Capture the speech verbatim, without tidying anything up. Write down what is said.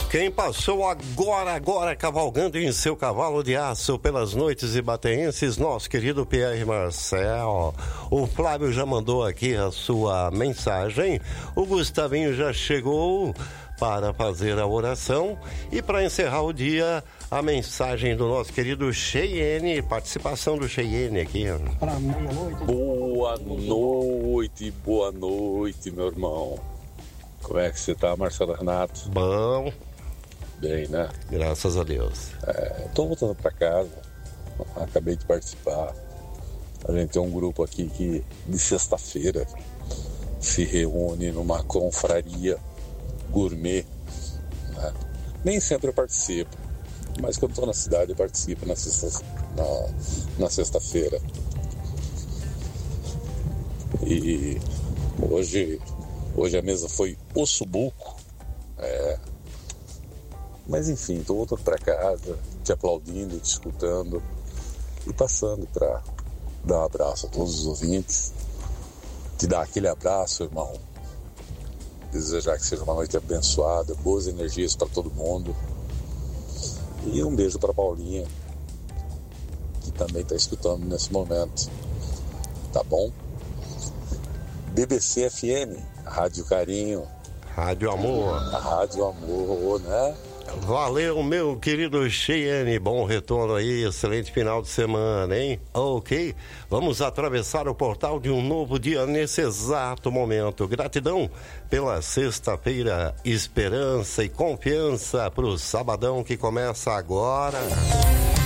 Quem passou agora, agora, cavalgando em seu cavalo de aço pelas noites ibateenses, nosso querido Pierre Marcel. O Flávio já mandou aqui a sua mensagem, o Gustavinho já chegou para fazer a oração e para encerrar o dia, a mensagem do nosso querido Cheyenne, participação do Cheyenne aqui. Boa noite, boa noite, meu irmão. Como é que você tá, Marcelo Renato? Bom. Bem, né? Graças a Deus. É, tô voltando para casa, acabei de participar. A gente tem um grupo aqui que de sexta-feira se reúne numa confraria gourmet, né? Nem sempre eu participo, mas quando estou na cidade eu participo na, sexta, na, na sexta-feira. E hoje, hoje a mesa foi ossobuco, é, mas enfim, estou voltando para casa, te aplaudindo, te escutando e passando para dar um abraço a todos os ouvintes, te dar aquele abraço, irmão, desejar que seja uma noite abençoada, boas energias para todo mundo e um beijo para Paulinha, que também está escutando nesse momento, tá bom? B B C F M, Rádio Carinho, Rádio Amor, a Rádio Amor, né? Valeu, meu querido Cheyenne, bom retorno aí, excelente final de semana, hein? Ok, vamos atravessar o portal de um novo dia nesse exato momento. Gratidão pela sexta-feira, esperança e confiança pro sabadão que começa agora.